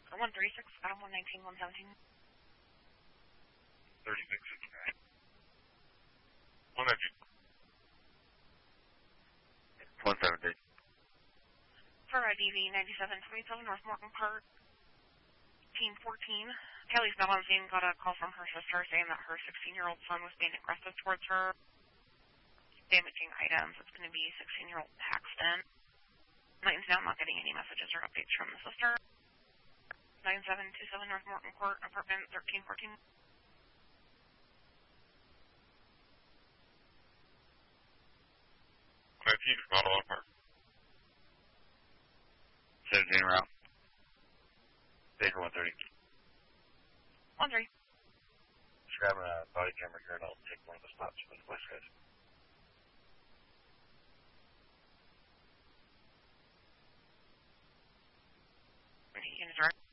136, Adam 119, 117. 3669. 119. 117. For DV 9727 North Morton Park, Team 14. Kelly's not on scene, got a call from her sister saying that her 16-year-old son was being aggressive towards her, damaging items. It's going to be 16-year-old Paxton. Lightens down, not getting any messages or updates from the sister. 9727 North Morton Court, apartment 1314. Model Park. 17 route. Baker 130. 13. Just grabbing a body camera here and I'll take one of the spots for the west side. Unit direct.